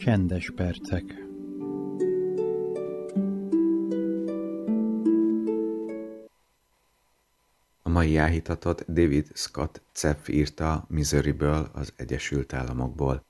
Csendes percek. A mai áhítatot David Scott Zepf írta Misery-ből, az Egyesült Államokból.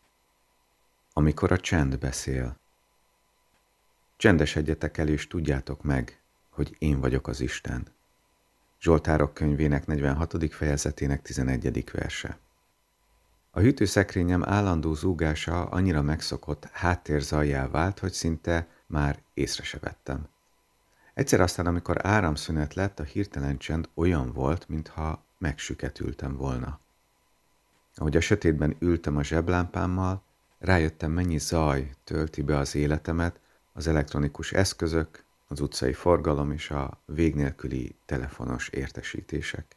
Amikor a csend beszél. Csendesedjetek el és tudjátok meg, hogy én vagyok az Isten. Zsoltárok könyvének 46. fejezetének 11. verse. A hűtőszekrényem állandó zúgása annyira megszokott háttérzajjá vált, hogy szinte már észre se vettem. Egyszer aztán, amikor áramszünet lett, a hirtelen csend olyan volt, mintha megsüketültem volna. Ahogy a sötétben ültem a zseblámpámmal, rájöttem, mennyi zaj tölti be az életemet, az elektronikus eszközök, az utcai forgalom és a vég nélküli telefonos értesítések.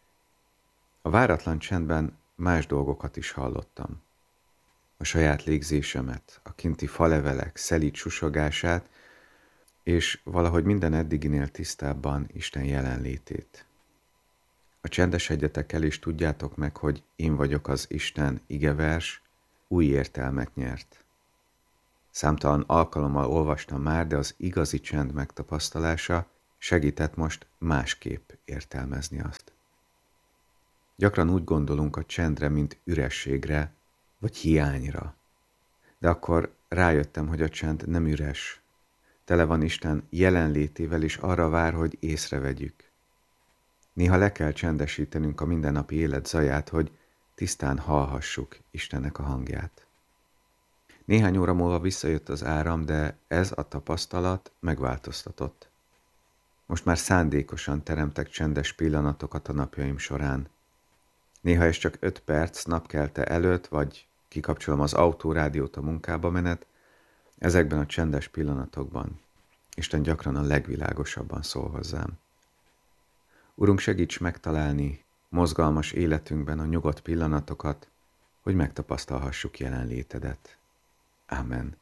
A váratlan csendben más dolgokat is hallottam. A saját légzésemet, a kinti falevelek szelíd susogását, és valahogy minden eddiginél tisztábban Isten jelenlétét. A csendesedjetek el, és tudjátok meg, hogy én vagyok az Isten igevers, új értelmet nyert. Számtalan alkalommal olvastam már, de az igazi csend megtapasztalása segített most másképp értelmezni azt. Gyakran úgy gondolunk a csendre, mint ürességre, vagy hiányra. De akkor rájöttem, hogy a csend nem üres. Tele van Isten jelenlétével, és arra vár, hogy észrevegyük. Néha le kell csendesítenünk a mindennapi élet zaját, hogy tisztán hallhassuk Istennek a hangját. Néhány óra múlva visszajött az áram, de ez a tapasztalat megváltoztatott. Most már szándékosan teremtek csendes pillanatokat a napjaim során. Néha ez csak 5 perc napkelte előtt, vagy kikapcsolom az autórádiót a munkába menet, ezekben a csendes pillanatokban Isten gyakran a legvilágosabban szól hozzám. Urunk, segíts megtalálni mozgalmas életünkben a nyugodt pillanatokat, hogy megtapasztalhassuk jelenlétedet. Ámen.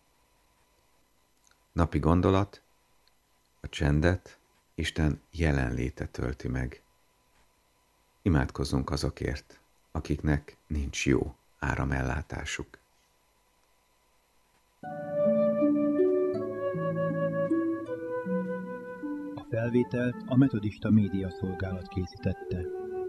Napi gondolat: a csendet Isten jelenléte tölti meg. Imádkozzunk azokért, akiknek nincs jó áramellátásuk. A felvételt a Metodista Média Szolgálat készítette.